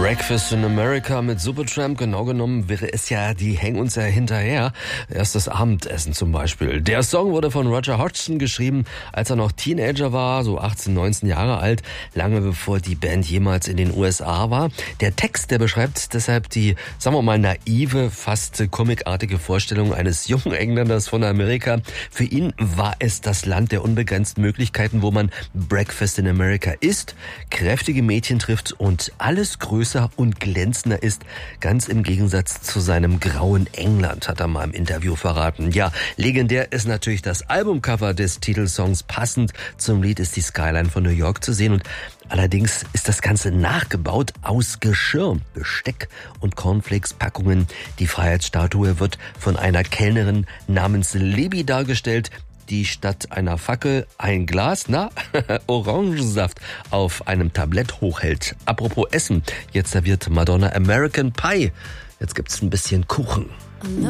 Breakfast in America mit Supertramp, genau genommen wäre es ja, die hängen uns ja hinterher. Erstes Abendessen zum Beispiel. Der Song wurde von Roger Hodgson geschrieben, als er noch Teenager war, so 18, 19 Jahre alt, lange bevor die Band jemals in den USA war. Der Text, der beschreibt deshalb die, sagen wir mal, naive, fast comicartige Vorstellung eines jungen Engländers von Amerika. Für ihn war es das Land der unbegrenzten Möglichkeiten, wo man Breakfast in America isst, kräftige Mädchen trifft und alles größer und glänzender ist, ganz im Gegensatz zu seinem grauen England, hat er mal im Interview verraten. Ja, legendär ist natürlich das Albumcover des Titelsongs. Passend zum Lied ist die Skyline von New York zu sehen und allerdings ist das Ganze nachgebaut aus Geschirr, Besteck und Cornflakes-Packungen. Die Freiheitsstatue wird von einer Kellnerin namens Libby dargestellt, die statt einer Fackel ein Glas, Orangensaft auf einem Tablett hochhält. Apropos Essen, jetzt serviert Madonna American Pie. Jetzt gibt's ein bisschen Kuchen.